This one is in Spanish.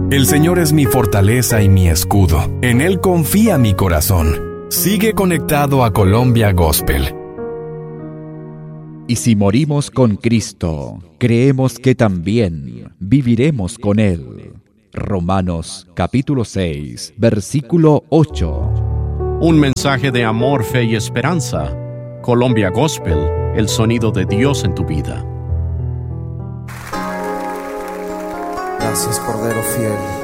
El Señor es mi fortaleza y mi escudo. En Él confía mi corazón. Sigue conectado a Colombia Gospel. Y si morimos con Cristo, creemos que también viviremos con Él. Romanos capítulo 6, versículo 8. Un mensaje de amor, fe y esperanza. Colombia Gospel, el sonido de Dios en tu vida. Gracias, Cordero fiel.